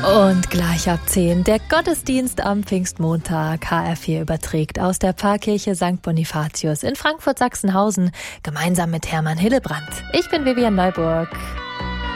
Und gleich ab 10 der Gottesdienst am Pfingstmontag. HR4 überträgt aus der Pfarrkirche St. Bonifatius in Frankfurt-Sachsenhausen gemeinsam mit Hermann Hillebrand. Ich bin Vivian Neuburg.